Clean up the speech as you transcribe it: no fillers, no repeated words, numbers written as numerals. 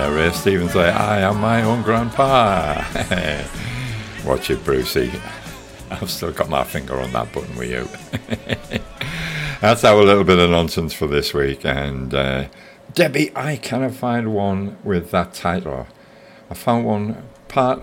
Ray Stevens say, I am my own grandpa. Watch it, Brucey. I've still got my finger on that button with you. That's our little bit of nonsense for this week. And Debbie, I cannot find one with that title. I found one part